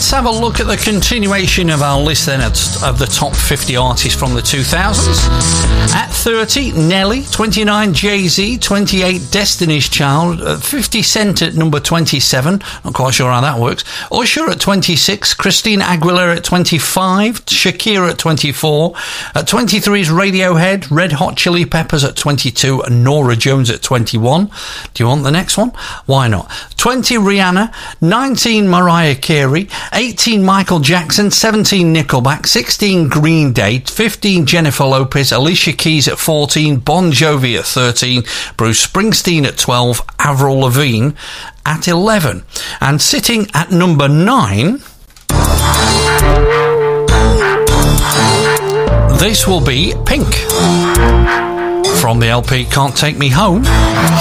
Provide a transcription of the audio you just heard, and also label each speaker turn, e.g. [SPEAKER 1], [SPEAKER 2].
[SPEAKER 1] Let's have a look at the continuation of our list then of the top 50 artists from the 2000s. At 30, Nelly. 29, Jay-Z. 28, Destiny's Child. 50 Cent at number 27. Not quite sure how that works. Usher at 26. Christina Aguilera at 25. Shakira at 24. At 23 is Radiohead. Red Hot Chili Peppers at 22. And Norah Jones at 21. Do you want the next one? Why not? 20, Rihanna. 19, Mariah Carey. 18, Michael Jackson. 17, Nickelback. 16, Green Day. 15, Jennifer Lopez. Alicia Keys at 14. Bon Jovi at 13. Bruce Springsteen at 12. Avril Lavigne at 11. And sitting at number 9, this will be Pink from the LP Can't Take Me Home.